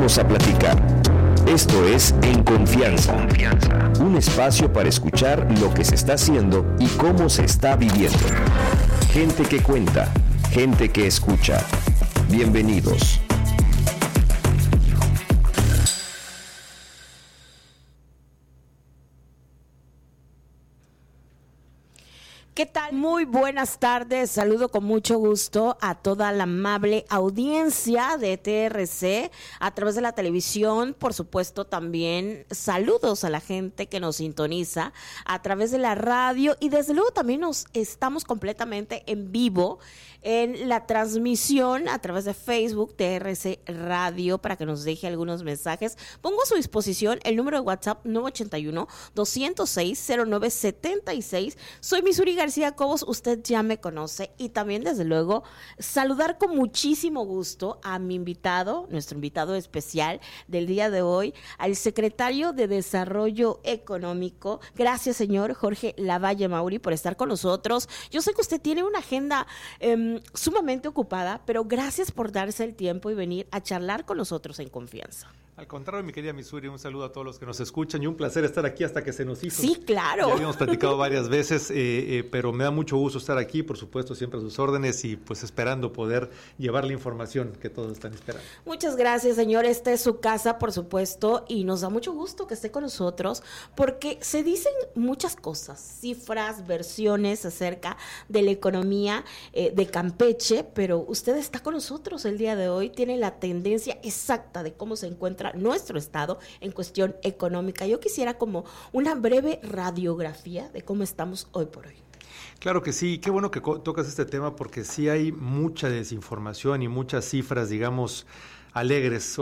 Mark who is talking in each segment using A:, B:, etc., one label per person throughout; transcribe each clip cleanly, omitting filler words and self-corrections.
A: vamos a platicar. Esto es En Confianza. Un espacio para escuchar lo que se está haciendo y cómo se está viviendo. Gente que cuenta, gente que escucha. Bienvenidos.
B: ¿Qué tal? Muy buenas tardes. Saludo con mucho gusto a toda la amable audiencia de TRC a través de la televisión. Por supuesto, también saludos a la gente que nos sintoniza a través de la radio y desde luego también nos estamos completamente en vivo en la transmisión a través de Facebook TRC Radio para que nos deje algunos mensajes. Pongo a su disposición el número de WhatsApp 981-206-0976. Soy Misuri García Cobos, usted ya me conoce, y también desde luego saludar con muchísimo gusto a mi invitado, nuestro invitado especial del día de hoy, al secretario de Desarrollo Económico. Gracias, señor Jorge Lavalle Mauri, por estar con nosotros. Yo sé que usted tiene una agenda sumamente ocupada, pero gracias por darse el tiempo y venir a charlar con nosotros en confianza.
C: Al contrario, mi querida Misuri, un saludo a todos los que nos escuchan y un placer estar aquí hasta que se nos hizo.
B: Sí, claro.
C: Ya habíamos platicado varias veces, pero me da mucho gusto estar aquí, por supuesto, siempre a sus órdenes y pues esperando poder llevar la información que todos están esperando.
B: Muchas gracias, señor. Esta es su casa, por supuesto, y nos da mucho gusto que esté con nosotros porque se dicen muchas cosas, cifras, versiones acerca de la economía de Campeche, pero usted está con nosotros el día de hoy, tiene la tendencia exacta de cómo se encuentra nuestro estado en cuestión económica. Yo quisiera como una breve radiografía de cómo estamos hoy por hoy.
C: Claro que sí, qué bueno que tocas este tema porque sí hay mucha desinformación y muchas cifras, digamos, alegres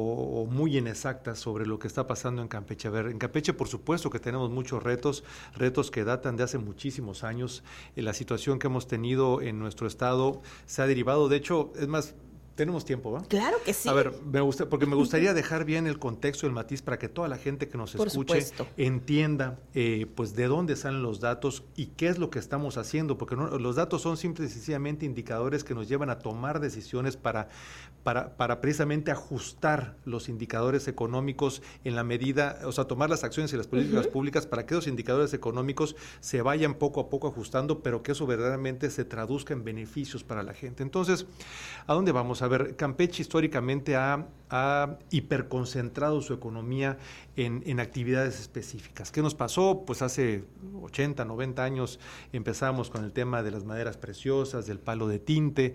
C: o muy inexactas sobre lo que está pasando en Campeche. A ver, en Campeche por supuesto que tenemos muchos retos que datan de hace muchísimos años. La situación que hemos tenido en nuestro estado se ha derivado, de hecho, es más, tenemos tiempo, ¿va?
B: Claro que sí.
C: A ver, me gustaría dejar bien el contexto, el matiz, para que toda la gente que nos escuche entienda pues de dónde salen los datos y qué es lo que estamos haciendo, porque los datos son simple y sencillamente indicadores que nos llevan a tomar decisiones para precisamente ajustar los indicadores económicos en la medida, o sea, tomar las acciones y las políticas públicas para que esos indicadores económicos se vayan poco a poco ajustando, pero que eso verdaderamente se traduzca en beneficios para la gente. Entonces, ¿a dónde vamos? A ver, Campeche históricamente ha hiperconcentrado su economía en actividades específicas. ¿Qué nos pasó? Pues hace 80, 90 años empezamos con el tema de las maderas preciosas, del palo de tinte,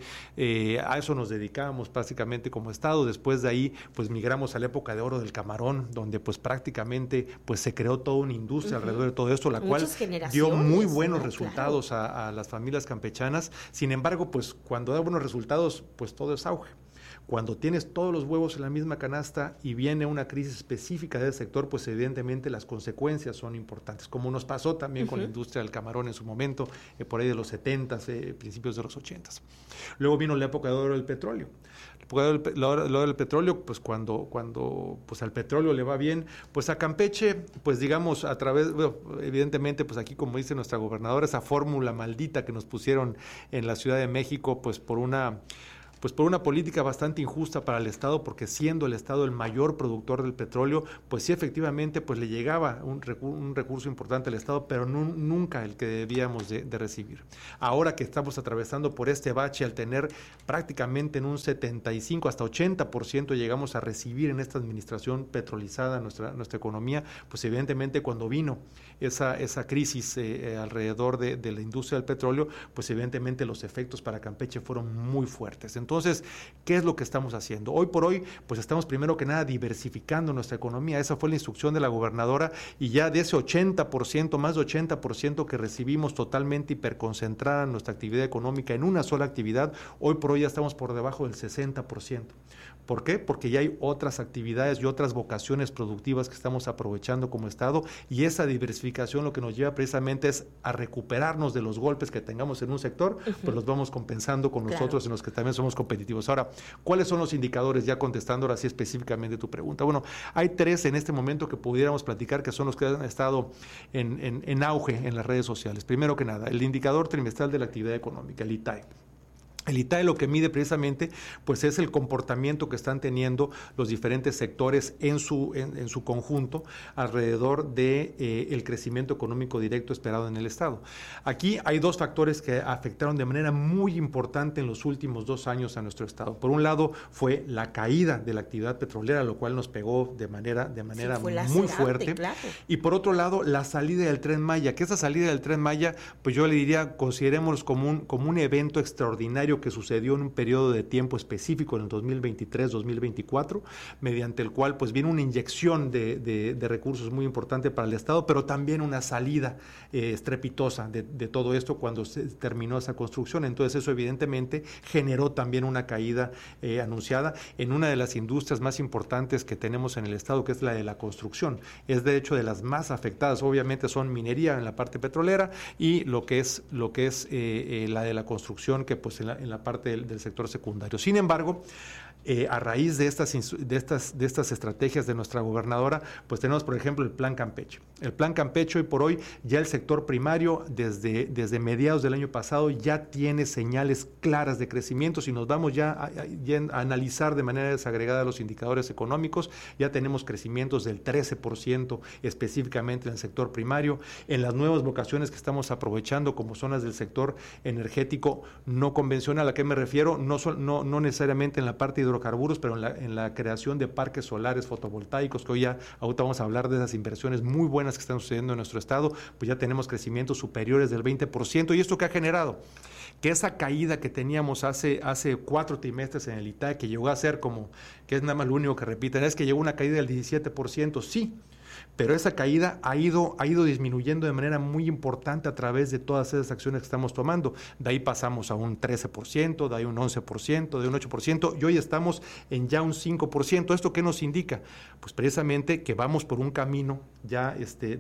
C: a eso nos dedicábamos básicamente como estado. Después de ahí pues migramos a la época de oro del camarón, donde pues prácticamente pues se creó toda una industria alrededor de todo esto, la cual dio muy buenos resultados a las familias campechanas. Sin embargo, pues cuando da buenos resultados, pues todo es auge. Cuando tienes todos los huevos en la misma canasta y viene una crisis específica del sector, pues evidentemente las consecuencias son importantes, como nos pasó también con la industria del camarón en su momento, por ahí de los 70s, principios de los 80s. Luego vino la época de oro del petróleo. La oro del petróleo, pues cuando pues al petróleo le va bien, pues a Campeche, pues digamos a través, bueno, evidentemente, pues aquí como dice nuestra gobernadora, esa fórmula maldita que nos pusieron en la Ciudad de México, pues por una política bastante injusta para el Estado, porque siendo el Estado el mayor productor del petróleo, pues sí efectivamente pues le llegaba un recurso importante al Estado, pero nunca el que debíamos de recibir. Ahora que estamos atravesando por este bache, al tener prácticamente en un 75 hasta 80% llegamos a recibir en esta administración petrolizada nuestra economía, pues evidentemente cuando vino esa crisis alrededor de la industria del petróleo, pues evidentemente los efectos para Campeche fueron muy fuertes. Entonces, ¿qué es lo que estamos haciendo? Hoy por hoy, pues estamos primero que nada diversificando nuestra economía. Esa fue la instrucción de la gobernadora y ya de ese 80%, más de 80% que recibimos totalmente hiperconcentrada en nuestra actividad económica en una sola actividad, hoy por hoy ya estamos por debajo del 60%. ¿Por qué? Porque ya hay otras actividades y otras vocaciones productivas que estamos aprovechando como Estado, y esa diversificación lo que nos lleva precisamente es a recuperarnos de los golpes que tengamos en un sector, pues los vamos compensando con los otros en los que también somos competitivos. Ahora, ¿cuáles son los indicadores? Ya contestando ahora sí específicamente tu pregunta. Bueno, hay 3 en este momento que pudiéramos platicar que son los que han estado en auge en las redes sociales. Primero que nada, el indicador trimestral de la actividad económica, el ITAE. El ITAE lo que mide precisamente pues es el comportamiento que están teniendo los diferentes sectores en su conjunto alrededor de el crecimiento económico directo esperado en el Estado. Aquí hay dos factores que afectaron de manera muy importante en los últimos 2 años a nuestro Estado. Por un lado fue la caída de la actividad petrolera, lo cual nos pegó de manera muy fuerte. Claro. Y por otro lado, la salida del Tren Maya, que esa salida del Tren Maya, pues yo le diría, considerémoslo como un evento extraordinario que sucedió en un periodo de tiempo específico en el 2023-2024, mediante el cual pues viene una inyección de recursos muy importante para el Estado, pero también una salida estrepitosa de todo esto cuando se terminó esa construcción. Entonces eso evidentemente generó también una caída anunciada en una de las industrias más importantes que tenemos en el Estado, que es la de la construcción. Es de hecho de las más afectadas, obviamente son minería en la parte petrolera y lo que es la de la construcción, que pues en la parte del sector secundario. Sin embargo, a raíz de estas estrategias de nuestra gobernadora, pues tenemos, por ejemplo, el Plan Campeche. El Plan Campeche, hoy por hoy, ya el sector primario, desde mediados del año pasado, ya tiene señales claras de crecimiento. Si nos vamos ya a analizar de manera desagregada los indicadores económicos, ya tenemos crecimientos del 13% específicamente en el sector primario. En las nuevas vocaciones que estamos aprovechando, como son las del sector energético no convencional, ¿a qué me refiero? No necesariamente en la parte hidrocarburos, pero en la creación de parques solares fotovoltaicos, que ahorita vamos a hablar de esas inversiones muy buenas que están sucediendo en nuestro Estado, pues ya tenemos crecimientos superiores del 20%. ¿Y esto qué ha generado? Que esa caída que teníamos hace 4 trimestres en el ITAE, que llegó a ser que es nada más lo único que repiten, es que llegó una caída del 17%, sí, pero esa caída ha ido disminuyendo de manera muy importante a través de todas esas acciones que estamos tomando. De ahí pasamos a un 13%, de ahí un 11%, de un 8%, y hoy estamos en ya un 5%. ¿Esto qué nos indica? Pues precisamente que vamos por un camino ya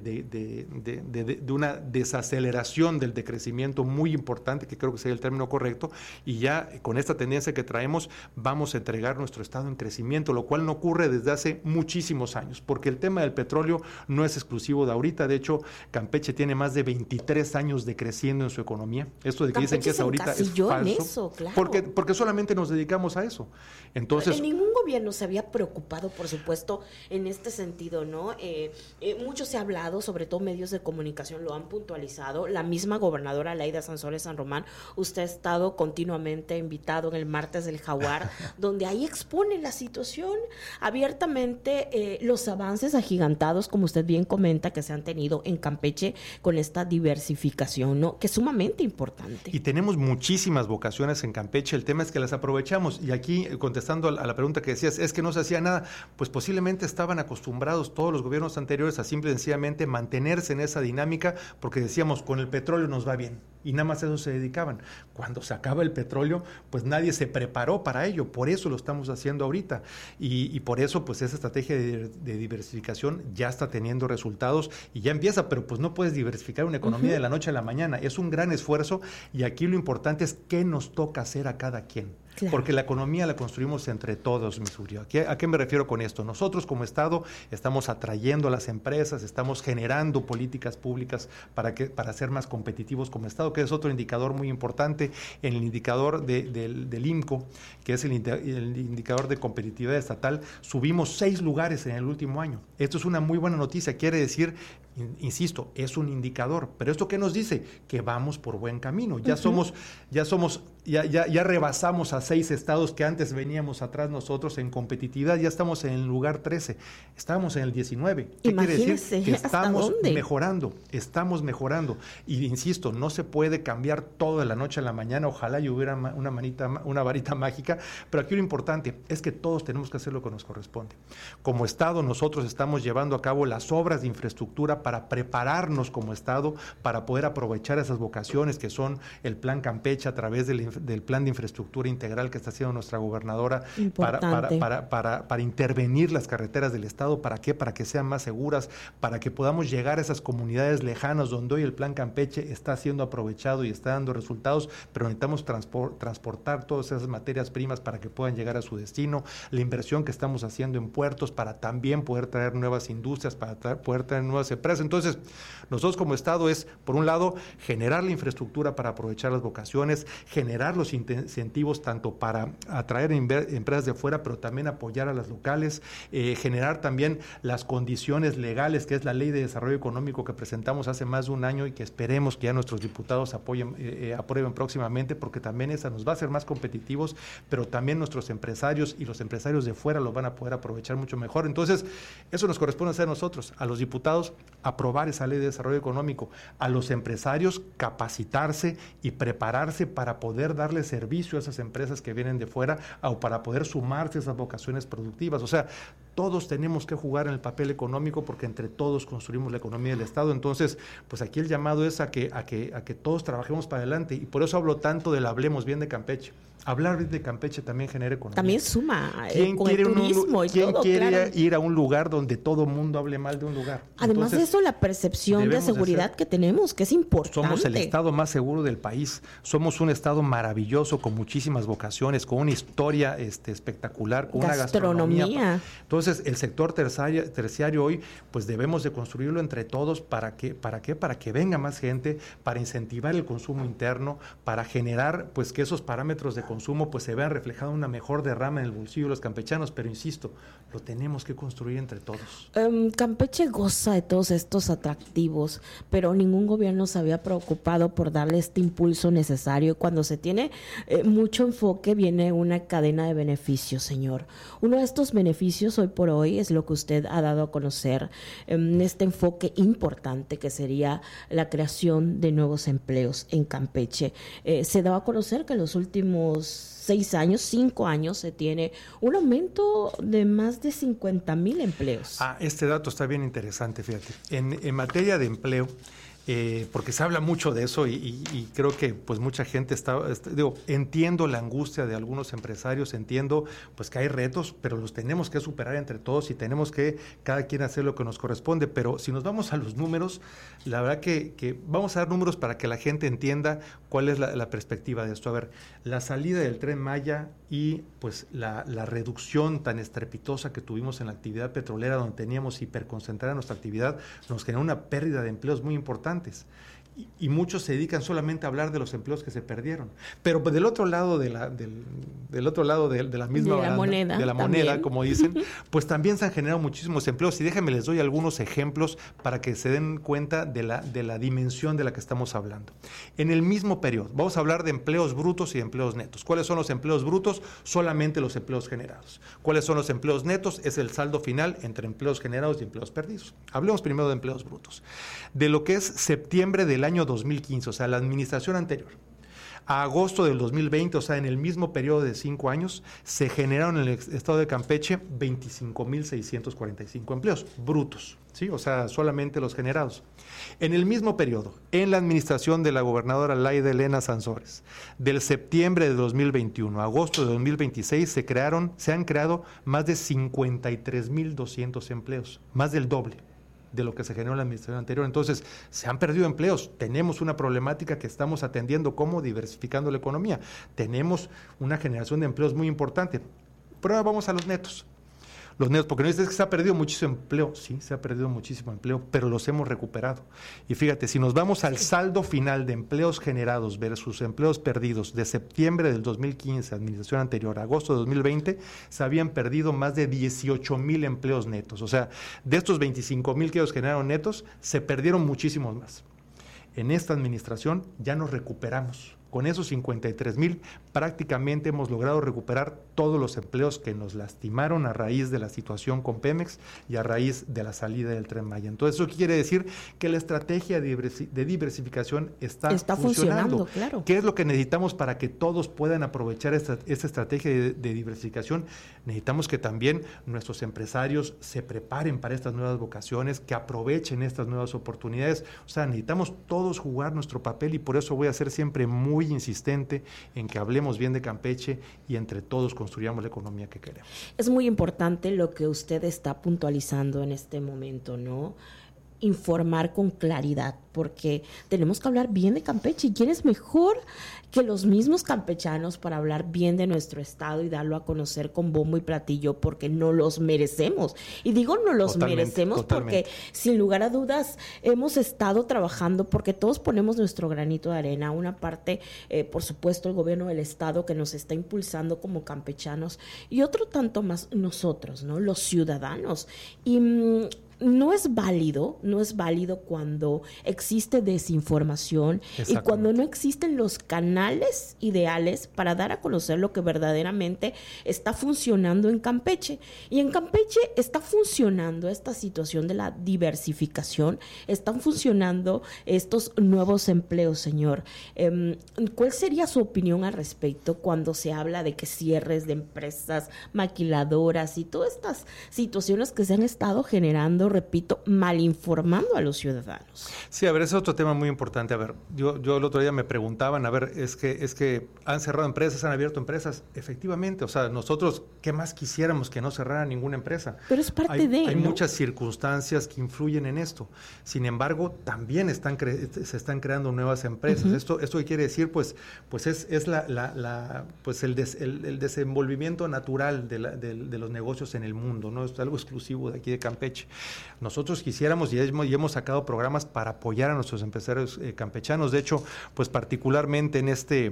C: de una desaceleración del decrecimiento muy importante, que creo que sería el término correcto, y ya con esta tendencia que traemos vamos a entregar nuestro Estado en crecimiento, lo cual no ocurre desde hace muchísimos años, porque el tema del petróleo no es exclusivo de ahorita. De hecho, Campeche tiene más de 23 años decreciendo en su economía. Esto de que
B: Campeche
C: dicen que es ahorita es falso.
B: En eso, claro.
C: Porque solamente nos dedicamos a eso. Entonces,
B: en ningún gobierno se había preocupado, por supuesto, en este sentido, ¿no? Mucho se ha hablado, sobre todo medios de comunicación lo han puntualizado. La misma gobernadora Laida Sansores San Román, usted ha estado continuamente invitado en el Martes del Jaguar, donde ahí expone la situación abiertamente, los avances agigantados, como usted bien comenta, que se han tenido en Campeche con esta diversificación, ¿no? Que es sumamente importante.
C: Y tenemos muchísimas vocaciones en Campeche, el tema es que las aprovechamos. Y aquí, contestando a la pregunta que decías, es que no se hacía nada, pues posiblemente estaban acostumbrados todos los gobiernos anteriores a simple y sencillamente mantenerse en esa dinámica, porque decíamos, con el petróleo nos va bien, y nada más a eso se dedicaban. Cuando se acaba el petróleo, pues nadie se preparó para ello, por eso lo estamos haciendo ahorita, y por eso pues esa estrategia de diversificación ya está teniendo resultados y ya empieza, pero pues no puedes diversificar una economía de la noche a la mañana, es un gran esfuerzo, y aquí lo importante es qué nos toca hacer a cada quien. Claro. Porque la economía la construimos entre todos, Misuri. ¿A qué me refiero con esto? Nosotros como Estado estamos atrayendo a las empresas, estamos generando políticas públicas para ser más competitivos como Estado, que es otro indicador muy importante. En el indicador del INCO, que es el indicador de competitividad estatal, subimos 6 lugares en el último año. Esto es una muy buena noticia, quiere decir, insisto, es un indicador, pero ¿esto qué nos dice? Que vamos por buen camino, ya rebasamos a 6 estados que antes veníamos atrás nosotros en competitividad, ya estamos en el lugar 13, estábamos en el 19. ¿Qué quiere decir? Que estamos mejorando, y insisto, no se puede cambiar todo de la noche a la mañana, ojalá y hubiera una varita mágica, pero aquí lo importante es que todos tenemos que hacer lo que nos corresponde. Como Estado, nosotros estamos llevando a cabo las obras de infraestructura para prepararnos como Estado, para poder aprovechar esas vocaciones que son el Plan Campeche a través del Plan de Infraestructura Integral que está haciendo nuestra gobernadora para intervenir las carreteras del Estado. ¿Para qué? Para que sean más seguras, para que podamos llegar a esas comunidades lejanas donde hoy el Plan Campeche está siendo aprovechado y está dando resultados, pero necesitamos transportar todas esas materias primas para que puedan llegar a su destino. La inversión que estamos haciendo en puertos para también poder traer nuevas industrias, para poder traer nuevas empresas. productivas. Entonces, nosotros como Estado es, por un lado, generar la infraestructura para aprovechar las vocaciones, generar los incentivos tanto para atraer empresas de fuera, pero también apoyar a las locales, generar también las condiciones legales, que es la Ley de Desarrollo Económico que presentamos hace más de un año y que esperemos que ya nuestros diputados aprueben próximamente, porque también esa nos va a hacer más competitivos, pero también nuestros empresarios y los empresarios de fuera lo van a poder aprovechar mucho mejor. Entonces, eso nos corresponde hacer a nosotros, a los diputados, aprobar esa Ley de Desarrollo Económico, a los empresarios capacitarse y prepararse para poder darle servicio a esas empresas que vienen de fuera o para poder sumarse a esas vocaciones productivas. O sea, todos tenemos que jugar en el papel económico porque entre todos construimos la economía del Estado. Entonces, pues aquí el llamado es a que todos trabajemos para adelante, y por eso hablo tanto del hablemos bien de Campeche. Hablar bien de Campeche también genera economía.
B: También suma
C: con el turismo y todo. ¿Quién quiere
B: claro,
C: ir a un lugar donde todo mundo hable mal de un lugar?
B: Además de eso, la percepción de seguridad que tenemos, que es importante.
C: Somos el estado más seguro del país. Somos un estado maravilloso, con muchísimas vocaciones, con una historia espectacular, con una gastronomía. Entonces, el sector terciario hoy, pues debemos de construirlo entre todos. ¿Para qué? Para que venga más gente, para incentivar el consumo interno, para generar pues que esos parámetros de consumo pues se vean reflejados una mejor derrama en el bolsillo de los campechanos. Pero insisto, lo tenemos que construir entre todos.
B: Campeche goza de todos estos atractivos, pero ningún gobierno se había preocupado por darle este impulso necesario. Cuando se tiene mucho enfoque, viene una cadena de beneficios, señor. Uno de estos beneficios hoy por hoy es lo que usted ha dado a conocer, este enfoque importante que sería la creación de nuevos empleos en Campeche. Se daba a conocer que en los últimos 5 años, se tiene un aumento de más de 50,000 empleos.
C: Este dato está bien interesante, fíjate. En materia de empleo, porque se habla mucho de eso y creo que pues mucha gente entiendo la angustia de algunos empresarios, entiendo pues que hay retos, pero los tenemos que superar entre todos y tenemos que cada quien hacer lo que nos corresponde. Pero si nos vamos a los números, la verdad que vamos a dar números para que la gente entienda cuál es la perspectiva de esto. A ver, la salida del Tren Maya y pues la reducción tan estrepitosa que tuvimos en la actividad petrolera, donde teníamos hiperconcentrada nuestra actividad, nos generó una pérdida de empleos muy importante. Y muchos se dedican solamente a hablar de los empleos que se perdieron. Pero del otro lado de la misma moneda, como dicen, pues también se han generado muchísimos empleos. Y déjenme les doy algunos ejemplos para que se den cuenta de la dimensión de la que estamos hablando. En el mismo periodo, vamos a hablar de empleos brutos y empleos netos. ¿Cuáles son los empleos brutos? Solamente los empleos generados. ¿Cuáles son los empleos netos? Es el saldo final entre empleos generados y empleos perdidos. Hablemos primero de empleos brutos. De lo que es septiembre del año 2015, o sea, la administración anterior, a agosto del 2020, o sea, en el mismo periodo de 5 años, se generaron en el estado de Campeche 25,645 empleos brutos, ¿sí? O sea, solamente los generados. En el mismo periodo, en la administración de la gobernadora Laida Elena Sansores, del septiembre de 2021 a agosto de 2026, se han creado más de 53,200 empleos, más del doble de lo que se generó en la administración anterior. Entonces, se han perdido empleos. Tenemos una problemática que estamos atendiendo, como diversificando la economía. Tenemos una generación de empleos muy importante. Pero ahora vamos a los netos. Los netos, porque no dices que se ha perdido muchísimo empleo. Sí, se ha perdido muchísimo empleo, pero los hemos recuperado. Y fíjate, si nos vamos al saldo final de empleos generados versus empleos perdidos de septiembre del 2015, administración anterior, a agosto de 2020, se habían perdido más de 18,000 empleos netos. O sea, de estos 25,000 que ellos generaron netos, se perdieron muchísimos más. En esta administración ya nos recuperamos. Con esos 53,000 prácticamente hemos logrado recuperar todos los empleos que nos lastimaron a raíz de la situación con Pemex y a raíz de la salida del Tren Maya. Entonces, eso quiere decir que la estrategia de diversificación está funcionando.
B: Claro.
C: ¿Qué es lo que necesitamos para que todos puedan aprovechar esta estrategia de diversificación? Necesitamos que también nuestros empresarios se preparen para estas nuevas vocaciones, que aprovechen estas nuevas oportunidades. O sea, necesitamos todos jugar nuestro papel, y por eso voy a ser siempre muy insistente en que hablemos bien de Campeche y entre todos construyamos la economía que queremos.
B: Es muy importante lo que usted está puntualizando en este momento, ¿no? informar con claridad, porque tenemos que hablar bien de Campeche. ¿Y quién es mejor que los mismos campechanos para hablar bien de nuestro estado y darlo a conocer con bombo y platillo? Porque no los merecemos. Y digo no los merecemos porque sin lugar a dudas hemos estado trabajando, porque todos ponemos nuestro granito de arena. Una parte, por supuesto, el gobierno del estado que nos está impulsando como campechanos, y otro tanto más nosotros, ¿no? Los ciudadanos. Y no es válido cuando existe desinformación y cuando no existen los canales ideales para dar a conocer lo que verdaderamente está funcionando en Campeche. Y en Campeche está funcionando esta situación de la diversificación, están funcionando estos nuevos empleos, señor. ¿Cuál sería su opinión al respecto cuando se habla de que cierres de empresas maquiladoras y todas estas situaciones que se han estado generando, repito, mal informando a los ciudadanos?
C: Sí, a ver, ese es otro tema muy importante. A ver, yo el otro día me preguntaban, a ver, es que han cerrado empresas, han abierto empresas. Efectivamente, o sea, nosotros, ¿qué más quisiéramos que no cerrara ninguna empresa?
B: Pero es parte
C: hay
B: ¿no?
C: muchas circunstancias que influyen en esto. Sin embargo, también se están creando nuevas empresas. Uh-huh. Esto que quiere decir, pues es el desenvolvimiento natural de los negocios en el mundo, ¿no? Es algo exclusivo de aquí de Campeche. Nosotros quisiéramos y hemos sacado programas para apoyar a nuestros empresarios campechanos. De hecho, pues particularmente en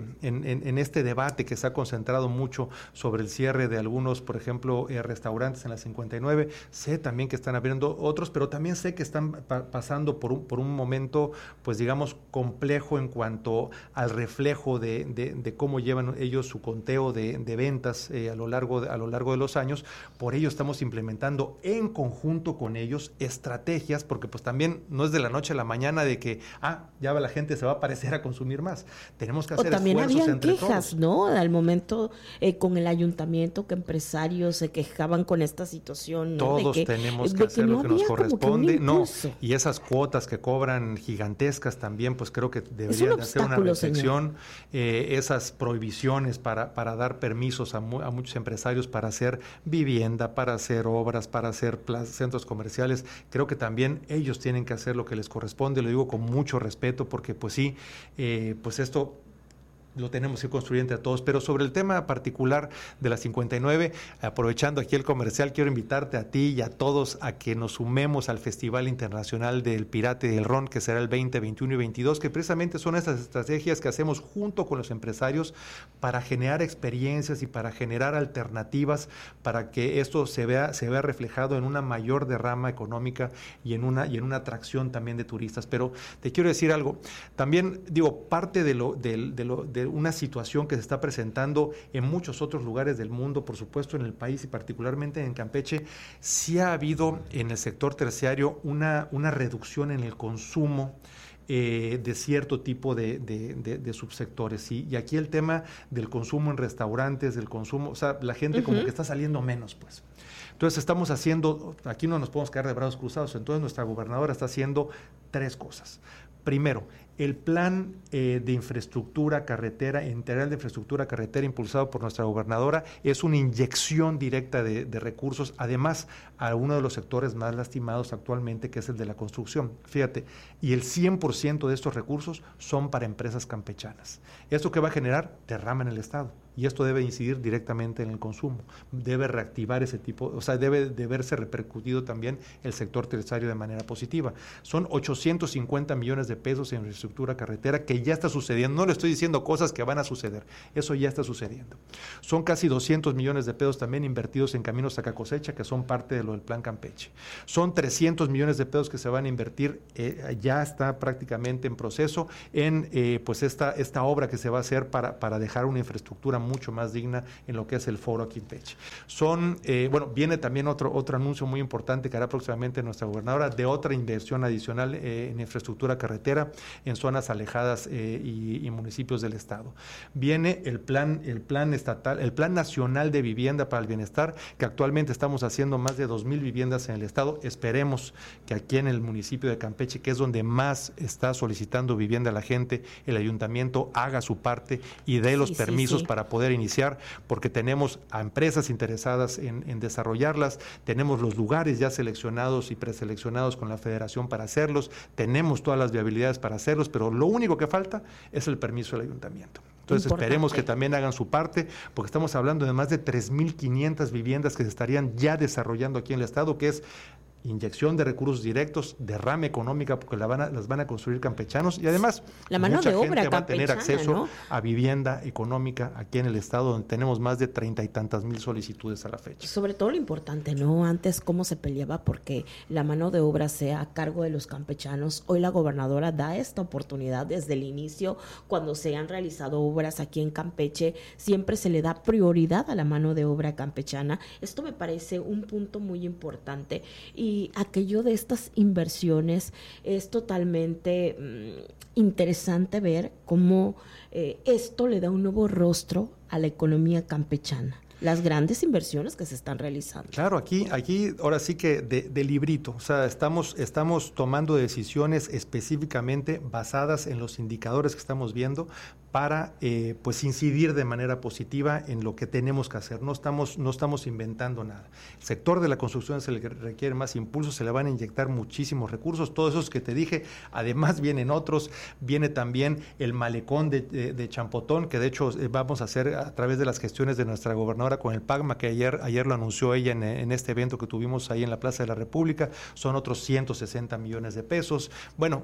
C: este debate que se ha concentrado mucho sobre el cierre de algunos, por ejemplo, restaurantes en la 59, sé también que están abriendo otros, pero también sé que están pasando por un momento, pues digamos, complejo en cuanto al reflejo de cómo llevan ellos su conteo de ventas a lo largo de los años. Por ello estamos implementando en conjunto con ellos estrategias, porque pues también no es de la noche a la mañana de que ya la gente se va a parecer a consumir más. Tenemos que hacer esfuerzos entre todos. También habían quejas,
B: ¿no? Al momento con el ayuntamiento, que empresarios se quejaban con esta situación, ¿no?
C: Todos tenemos que hacer lo que nos corresponde. Y esas cuotas que cobran gigantescas también, pues creo que deberían de hacer una reflexión. Esas prohibiciones para dar permisos a muchos empresarios para hacer vivienda, para hacer obras, para hacer centros comerciales, creo que también ellos tienen que hacer lo que les corresponde. Lo digo con mucho respeto porque pues sí, pues esto lo tenemos que construir entre todos. Pero sobre el tema particular de la 59, aprovechando aquí el comercial, quiero invitarte a ti y a todos a que nos sumemos al Festival Internacional del Pirata y del Ron, que será el 20, 21 y 22, que precisamente son estas estrategias que hacemos junto con los empresarios para generar experiencias y para generar alternativas para que esto se vea reflejado en una mayor derrama económica y en una atracción también de turistas. Pero te quiero decir algo, también digo, parte de una situación que se está presentando en muchos otros lugares del mundo, por supuesto en el país y particularmente en Campeche, sí ha habido en el sector terciario una reducción en el consumo de cierto tipo de subsectores. Y aquí el tema del consumo en restaurantes, del consumo, o sea, la gente como que está saliendo menos, pues. Entonces estamos haciendo, aquí no nos podemos quedar de brazos cruzados, entonces nuestra gobernadora está haciendo 3 cosas. Primero, el plan de infraestructura carretera, integral de infraestructura carretera impulsado por nuestra gobernadora, es una inyección directa de recursos, además a uno de los sectores más lastimados actualmente, que es el de la construcción. Fíjate, y el 100% de estos recursos son para empresas campechanas. ¿Esto qué va a generar? Derrama en el Estado. Y esto debe incidir directamente en el consumo. Debe reactivar ese tipo, o sea, debe de verse repercutido también el sector terciario de manera positiva. Son 850 millones de pesos en infraestructura carretera que ya está sucediendo. No le estoy diciendo cosas que van a suceder, eso ya está sucediendo. Son casi 200 millones de pesos también invertidos en caminos Saca Cosecha, que son parte de lo del Plan Campeche. Son 300 millones de pesos que se van a invertir, ya está prácticamente en proceso, en pues esta obra que se va a hacer para dejar una infraestructura mucho más digna en lo que es el foro aquí en Campeche. Viene también otro anuncio muy importante que hará próximamente nuestra gobernadora de otra inversión adicional en infraestructura carretera en zonas alejadas y municipios del estado. Viene el plan estatal, el Plan Nacional de Vivienda para el Bienestar, que actualmente estamos haciendo más de 2,000 viviendas en el estado. Esperemos que aquí en el municipio de Campeche, que es donde más está solicitando vivienda la gente, el ayuntamiento haga su parte y dé los permisos para poder iniciar, porque tenemos a empresas interesadas en desarrollarlas, tenemos los lugares ya seleccionados y preseleccionados con la federación para hacerlos, tenemos todas las viabilidades para hacerlos, pero lo único que falta es el permiso del ayuntamiento. Entonces esperemos que también hagan su parte, porque estamos hablando de más de 3,500 viviendas que se estarían ya desarrollando aquí en el estado, que es inyección de recursos directos, derrame económica, porque las van a construir campechanos, y además
B: la mano de obra
C: gente va a tener acceso,
B: ¿no?,
C: a vivienda económica aquí en el estado, donde tenemos más de 30 y tantas mil solicitudes a la fecha.
B: Sobre todo lo importante, ¿no? Antes cómo se peleaba porque la mano de obra sea a cargo de los campechanos. Hoy la gobernadora da esta oportunidad desde el inicio. Cuando se han realizado obras aquí en Campeche, siempre se le da prioridad a la mano de obra campechana. Esto me parece un punto muy importante, y aquello de estas inversiones es totalmente interesante ver cómo esto le da un nuevo rostro a la economía campechana. Las grandes inversiones que se están realizando.
C: Claro, aquí ahora sí que de librito, o sea, estamos tomando decisiones específicamente basadas en los indicadores que estamos viendo para pues incidir de manera positiva en lo que tenemos que hacer. No estamos inventando nada. El sector de la construcción se le requiere más impulso, se le van a inyectar muchísimos recursos, todos esos que te dije, además vienen otros, viene también el malecón de Champotón, que de hecho vamos a hacer a través de las gestiones de nuestra gobernadora con el PAGMA, que ayer lo anunció ella en este evento que tuvimos ahí en la Plaza de la República, son otros 160 millones de pesos. Bueno,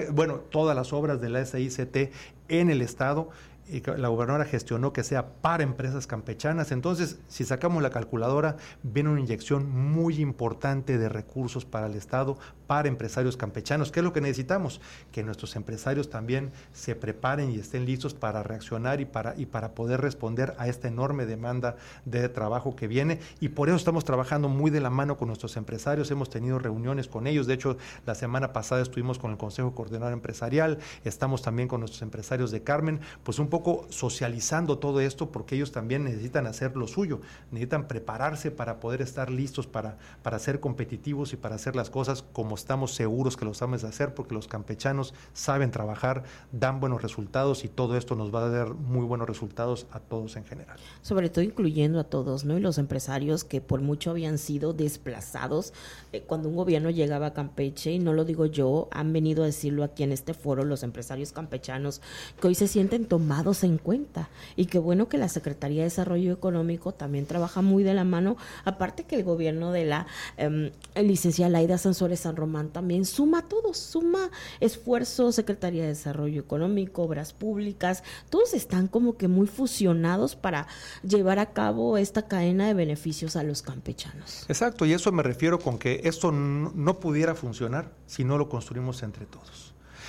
C: todas las obras de la SICT en el estado, la gobernadora gestionó que sea para empresas campechanas. Entonces, si sacamos la calculadora, viene una inyección muy importante de recursos para el estado, para empresarios campechanos. ¿Qué es lo que necesitamos? Que nuestros empresarios también se preparen y estén listos para reaccionar y para poder responder a esta enorme demanda de trabajo que viene, y por eso estamos trabajando muy de la mano con nuestros empresarios. Hemos tenido reuniones con ellos, de hecho la semana pasada estuvimos con el Consejo Coordinador Empresarial, estamos también con nuestros empresarios de Carmen, pues un poco socializando todo esto, porque ellos también necesitan hacer lo suyo, necesitan prepararse para poder estar listos para ser competitivos y para hacer las cosas como estamos seguros que lo sabemos hacer, porque los campechanos saben trabajar, dan buenos resultados, y todo esto nos va a dar muy buenos resultados a todos en general.
B: Sobre todo incluyendo a todos, ¿no? Y los empresarios que por mucho habían sido desplazados cuando un gobierno llegaba a Campeche, y no lo digo yo, han venido a decirlo aquí en este foro los empresarios campechanos, que hoy se sienten tomados en cuenta, y qué bueno que la Secretaría de Desarrollo Económico también trabaja muy de la mano, aparte que el gobierno de la licenciada Laida Sansores San Román también suma a todos, suma esfuerzo, Secretaría de Desarrollo Económico, Obras Públicas, todos están como que muy fusionados para llevar a cabo esta cadena de beneficios a los campechanos.
C: Exacto, y eso me refiero con que esto no pudiera funcionar si no lo construimos entre todos.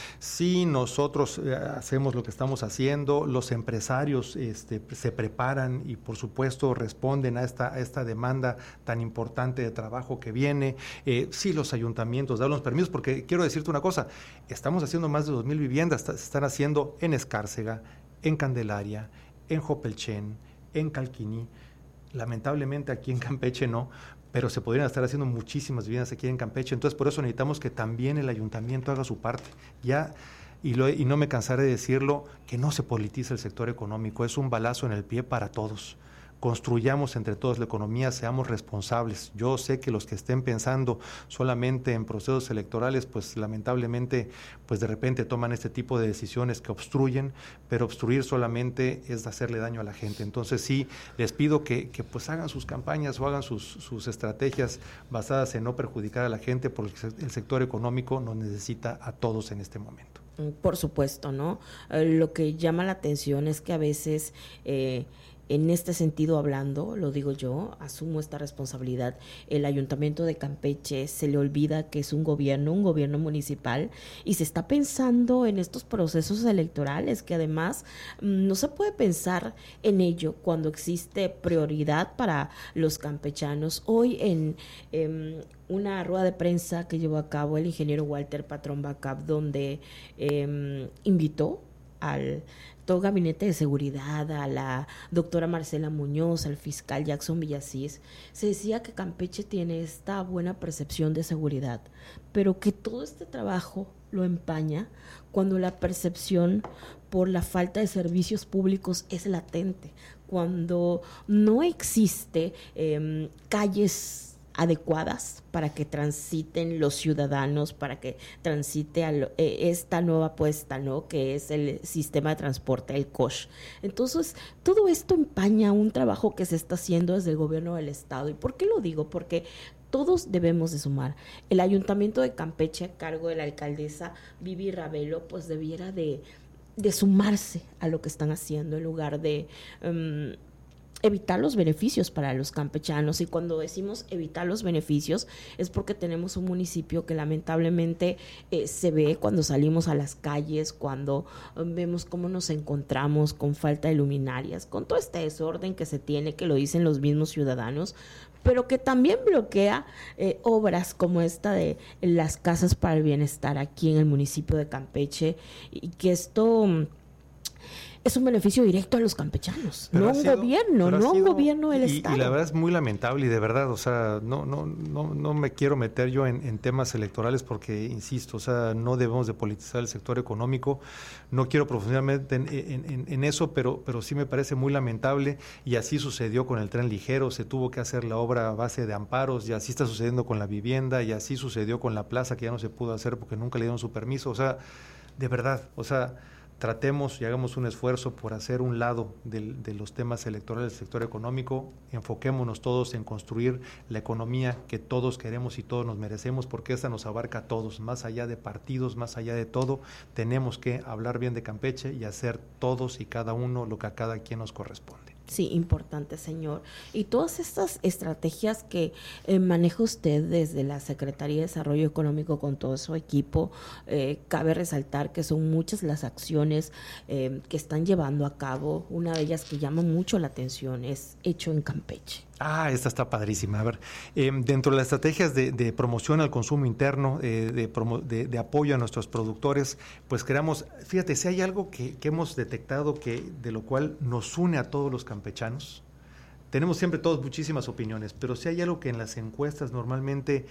C: Si nosotros hacemos lo que estamos haciendo, los empresarios se preparan y por supuesto responden a esta demanda tan importante de trabajo que viene. Si los ayuntamientos dan los permisos, porque quiero decirte una cosa, estamos haciendo más de 2,000 viviendas, se están haciendo en Escárcega, en Candelaria, en Jopelchen, en Calquiní. Lamentablemente aquí en Campeche no, pero se podrían estar haciendo muchísimas viviendas aquí en Campeche. Entonces, por eso necesitamos que también el ayuntamiento haga su parte. Y no me cansaré de decirlo, que no se politiza el sector económico, es un balazo en el pie para todos. Construyamos entre todos la economía, seamos responsables. Yo sé que los que estén pensando solamente en procesos electorales, pues lamentablemente, pues de repente toman este tipo de decisiones que obstruyen, pero obstruir solamente es hacerle daño a la gente. Entonces sí, les pido que pues hagan sus campañas o hagan sus estrategias basadas en no perjudicar a la gente, porque el sector económico nos necesita a todos en este momento.
B: Por supuesto, ¿no? Lo que llama la atención es que a veces En este sentido hablando, lo digo yo, asumo esta responsabilidad. El Ayuntamiento de Campeche se le olvida que es un gobierno municipal, y se está pensando en estos procesos electorales, que además no se puede pensar en ello cuando existe prioridad para los campechanos. Hoy en una rueda de prensa que llevó a cabo el ingeniero Walter Patrón Bacab, donde invitó al todo gabinete de seguridad, a la doctora Marcela Muñoz, al fiscal Jackson Villasís, se decía que Campeche tiene esta buena percepción de seguridad, pero que todo este trabajo lo empaña cuando la percepción por la falta de servicios públicos es latente, cuando no existe calles adecuadas para que transiten los ciudadanos, para que transite esta nueva apuesta, ¿no?, que es el sistema de transporte, el COSH. Entonces, todo esto empaña un trabajo que se está haciendo desde el gobierno del estado. ¿Y por qué lo digo? Porque todos debemos de sumar. El Ayuntamiento de Campeche, a cargo de la alcaldesa Vivi Ravelo, pues debiera de sumarse a lo que están haciendo, en lugar de evitar los beneficios para los campechanos. Y cuando decimos evitar los beneficios es porque tenemos un municipio que lamentablemente se ve cuando salimos a las calles, cuando vemos cómo nos encontramos con falta de luminarias, con todo este desorden que se tiene, que lo dicen los mismos ciudadanos, pero que también bloquea obras como esta de las casas para el bienestar aquí en el municipio de Campeche, y que esto es un beneficio directo a los campechanos, pero no a un gobierno del Estado.
C: Y la verdad es muy lamentable, y de verdad, o sea, no me quiero meter yo en temas electorales porque, insisto, o sea, no debemos de politizar el sector económico, no quiero profundamente en eso, pero sí me parece muy lamentable, y así sucedió con el tren ligero, se tuvo que hacer la obra a base de amparos, y así está sucediendo con la vivienda, y así sucedió con la plaza, que ya no se pudo hacer porque nunca le dieron su permiso. O sea, de verdad, o sea, tratemos y hagamos un esfuerzo por hacer un lado de los temas electorales del sector económico, enfoquémonos todos en construir la economía que todos queremos y todos nos merecemos, porque esta nos abarca a todos, más allá de partidos, más allá de todo. Tenemos que hablar bien de Campeche y hacer todos y cada uno lo que a cada quien nos corresponde.
B: Sí, importante, señor. Y todas estas estrategias que maneja usted desde la Secretaría de Desarrollo Económico con todo su equipo, cabe resaltar que son muchas las acciones que están llevando a cabo. Una de ellas que llama mucho la atención es Hecho en Campeche.
C: Esta está padrísima. A ver, dentro de las estrategias de promoción al consumo interno, de apoyo a nuestros productores, pues creamos, fíjate, si hay algo que hemos detectado de lo cual nos une a todos los campechanos. Tenemos siempre todos muchísimas opiniones, pero si hay algo que en las encuestas normalmente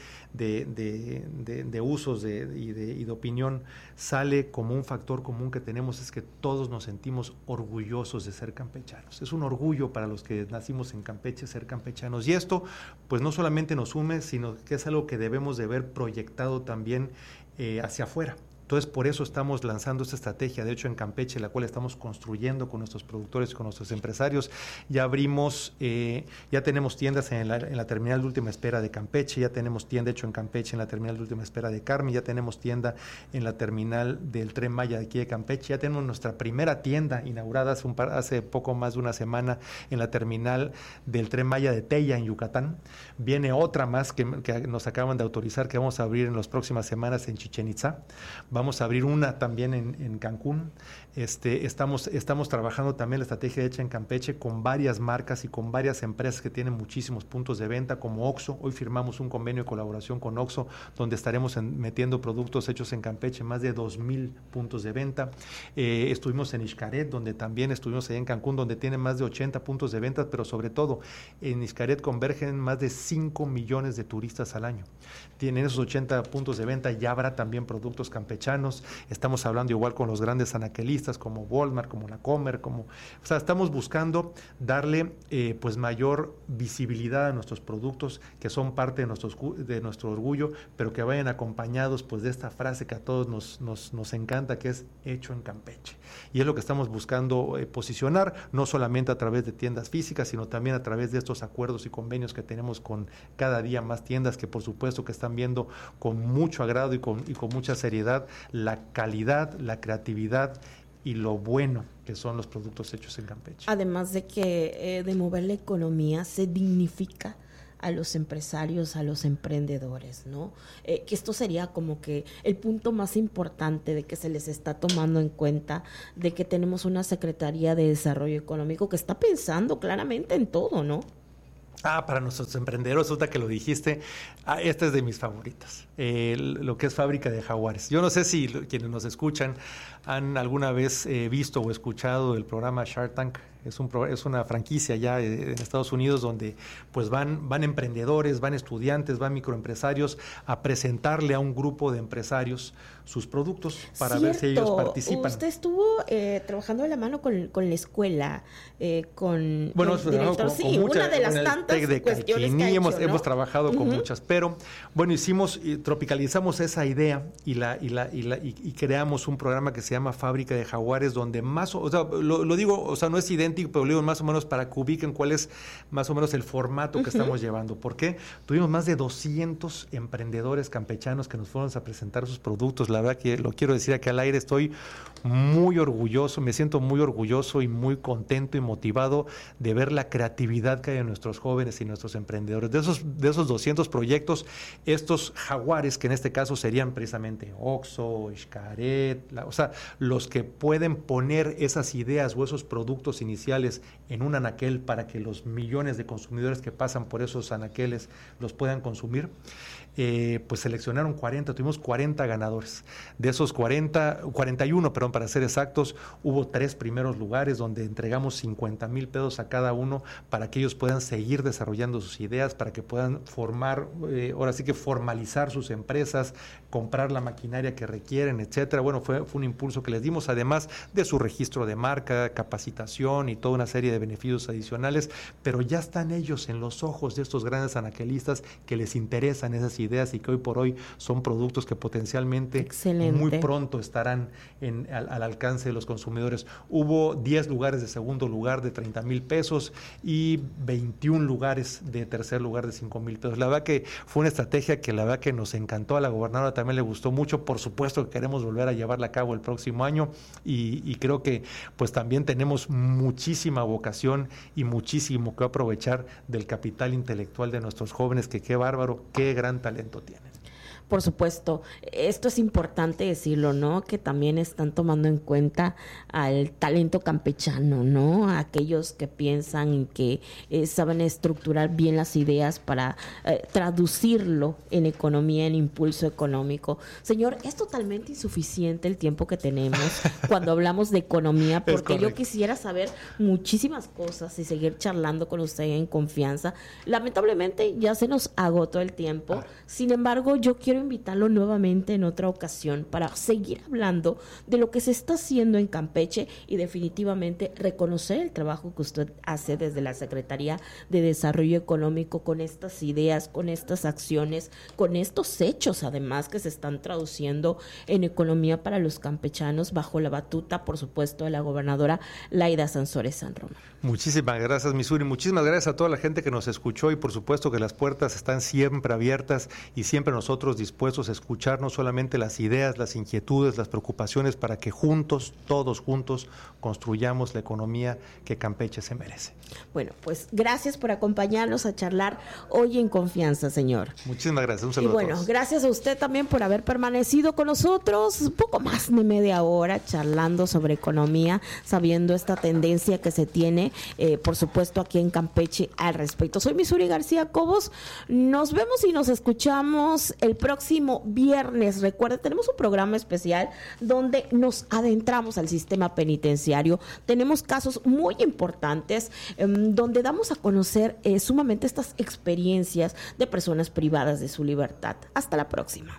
C: de usos y de opinión sale como un factor común que tenemos, es que todos nos sentimos orgullosos de ser campechanos. Es un orgullo para los que nacimos en Campeche ser campechanos, y esto pues no solamente nos une, sino que es algo que debemos de ver proyectado también hacia afuera. Entonces, por eso estamos lanzando esta estrategia, de hecho, en Campeche, la cual estamos construyendo con nuestros productores y con nuestros empresarios. Ya abrimos, ya tenemos tiendas en la terminal de última espera de Campeche, ya tenemos tienda, hecho, en Campeche, en la terminal de última espera de Carmen, ya tenemos tienda en la terminal del Tren Maya de aquí de Campeche, ya tenemos nuestra primera tienda inaugurada hace poco más de una semana en la terminal del Tren Maya de Tella, en Yucatán. Viene otra más que nos acaban de autorizar, que vamos a abrir en las próximas semanas en Chichén Itzá. Vamos a abrir una también en Cancún. Estamos trabajando también la estrategia hecha en Campeche con varias marcas y con varias empresas que tienen muchísimos puntos de venta, como Oxxo. Hoy firmamos un convenio de colaboración con Oxxo, donde estaremos metiendo productos hechos en Campeche, más de 2,000 puntos de venta. Estuvimos en Xcaret, donde también estuvimos allá en Cancún, donde tienen más de 80 puntos de venta, pero sobre todo en Xcaret convergen más de 5 millones de turistas al año. Tienen esos 80 puntos de venta, ya habrá también productos campechanos. Estamos hablando igual con los grandes anaquelistas como Walmart, como La Comer, o sea, estamos buscando darle pues mayor visibilidad a nuestros productos, que son parte de nuestro orgullo, pero que vayan acompañados pues de esta frase que a todos nos encanta, que es hecho en Campeche. Y es lo que estamos buscando posicionar, no solamente a través de tiendas físicas, sino también a través de estos acuerdos y convenios que tenemos con cada día más tiendas, que por supuesto que están viendo con mucho agrado y con mucha seriedad la calidad, la creatividad y lo bueno que son los productos hechos en Campeche.
B: Además de que de mover la economía se dignifica a los empresarios, a los emprendedores, ¿no? Que esto sería como que el punto más importante de que se les está tomando en cuenta, de que tenemos una Secretaría de Desarrollo Económico que está pensando claramente en todo, ¿no?
C: Para nuestros emprendedores, resulta que lo dijiste, esta es de mis favoritas, lo que es Fábrica de Jaguares. Yo no sé si quienes nos escuchan han alguna vez visto o escuchado el programa Shark Tank. Es una franquicia ya en Estados Unidos donde pues van emprendedores, van estudiantes, van microempresarios a presentarle a un grupo de empresarios sus productos para ver si ellos participan.
B: Usted estuvo trabajando de la mano con la escuela, con
C: bueno,
B: el director,
C: con
B: una de las tantas cuestiones que ha hecho, ¿no?
C: Hemos trabajado con muchas, pero bueno, tropicalizamos esa idea y creamos un programa que se llama Fábrica de Jaguares, donde lo digo, o sea, no es idéntico, pero lo digo más o menos para que ubiquen cuál es más o menos el formato que estamos llevando. ¿Por qué? Tuvimos más de 200 emprendedores campechanos que nos fueron a presentar sus productos. La verdad que lo quiero decir aquí al aire, estoy muy orgulloso, me siento muy orgulloso y muy contento y motivado de ver la creatividad que hay en nuestros jóvenes y nuestros emprendedores. De esos 200 proyectos, estos jaguares, que en este caso serían precisamente Oxxo, Xcaret, o sea, los que pueden poner esas ideas o esos productos iniciales en un anaquel para que los millones de consumidores que pasan por esos anaqueles los puedan consumir. Pues seleccionaron 40, tuvimos 40 ganadores. De esos 41, para ser exactos, hubo 3 primeros lugares donde entregamos 50,000 pesos a cada uno para que ellos puedan seguir desarrollando sus ideas, para que puedan formalizar sus empresas, comprar la maquinaria que requieren, etcétera. Bueno, fue un impulso que les dimos, además de su registro de marca, capacitación y toda una serie de beneficios adicionales, pero ya están ellos en los ojos de estos grandes anaquelistas que les interesan esas ideas y que hoy por hoy son productos que potencialmente muy pronto estarán al alcance de los consumidores. Hubo 10 lugares de segundo lugar de 30,000 pesos y 21 lugares de tercer lugar de 5,000 pesos. La verdad que fue una estrategia que la verdad que nos encantó, a la gobernadora también le gustó mucho. Por supuesto que queremos volver a llevarla a cabo el próximo año y creo que pues también tenemos muchísima vocación y muchísimo que aprovechar del capital intelectual de nuestros jóvenes, que qué bárbaro, qué gran talento tienen.
B: Por supuesto, esto es importante decirlo, ¿no? Que también están tomando en cuenta al talento campechano, ¿no? A aquellos que piensan y que saben estructurar bien las ideas para traducirlo en economía, en impulso económico. Señor, es totalmente insuficiente el tiempo que tenemos cuando hablamos de economía, porque yo quisiera saber muchísimas cosas y seguir charlando con usted en confianza. Lamentablemente ya se nos agotó el tiempo. Sin embargo, yo quiero invitarlo nuevamente en otra ocasión para seguir hablando de lo que se está haciendo en Campeche y definitivamente reconocer el trabajo que usted hace desde la Secretaría de Desarrollo Económico con estas ideas, con estas acciones, con estos hechos además que se están traduciendo en economía para los campechanos bajo la batuta, por supuesto, de la gobernadora Laida Sansores San Román.
C: Muchísimas gracias, Misuri. Muchísimas gracias a toda la gente que nos escuchó y por supuesto que las puertas están siempre abiertas y siempre nosotros dispuestos a escuchar no solamente las ideas, las inquietudes, las preocupaciones, para que juntos, todos juntos, construyamos la economía que Campeche se merece.
B: Bueno, pues gracias por acompañarnos a charlar hoy en confianza, señor.
C: Muchísimas gracias, un saludo a todos.
B: Y bueno, gracias a usted también por haber permanecido con nosotros un poco más de media hora charlando sobre economía, sabiendo esta tendencia que se tiene, por supuesto, aquí en Campeche al respecto. Soy Misuri García Cobos, nos vemos y nos escuchamos el próximo viernes. Recuerden, tenemos un programa especial donde nos adentramos al sistema penitenciario. Tenemos casos muy importantes donde damos a conocer sumamente estas experiencias de personas privadas de su libertad. Hasta la próxima.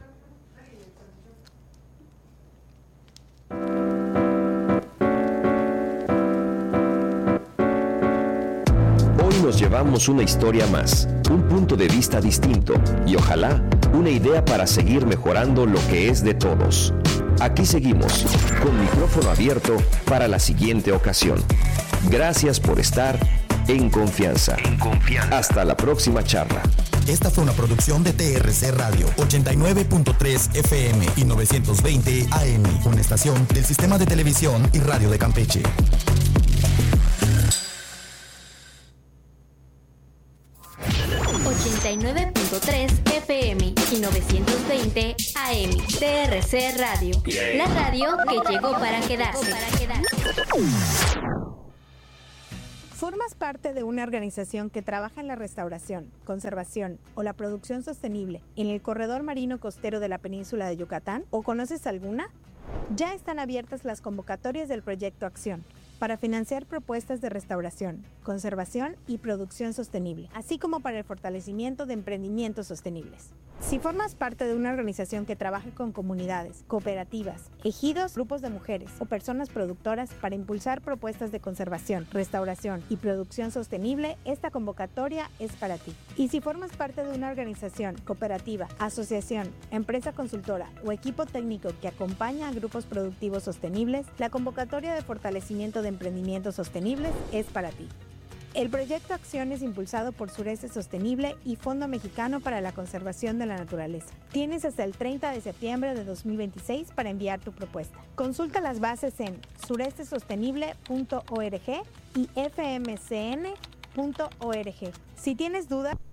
A: Hoy nos llevamos una historia más, un punto de vista distinto y ojalá una idea para seguir mejorando lo que es de todos. Aquí seguimos, con micrófono abierto para la siguiente ocasión. Gracias por estar en confianza. Hasta la próxima charla.
D: Esta fue una producción de TRC Radio, 89.3 FM y 920 AM, una estación del Sistema de Televisión y Radio de Campeche.
E: FM y 920 AM. TRC Radio. La radio que llegó para quedarse.
F: ¿Formas parte de una organización que trabaja en la restauración, conservación o la producción sostenible en el corredor marino costero de la península de Yucatán? ¿O conoces alguna? Ya están abiertas las convocatorias del Proyecto Acción para financiar propuestas de restauración, conservación y producción sostenible, así como para el fortalecimiento de emprendimientos sostenibles. Si formas parte de una organización que trabaje con comunidades, cooperativas, ejidos, grupos de mujeres o personas productoras para impulsar propuestas de conservación, restauración y producción sostenible, esta convocatoria es para ti. Y si formas parte de una organización, cooperativa, asociación, empresa consultora o equipo técnico que acompaña a grupos productivos sostenibles, la convocatoria de fortalecimiento de emprendimientos sostenibles es para ti. El proyecto Acción es impulsado por Sureste Sostenible y Fondo Mexicano para la Conservación de la Naturaleza. Tienes hasta el 30 de septiembre de 2026 para enviar tu propuesta. Consulta las bases en surestesostenible.org y fmcn.org. Si tienes dudas...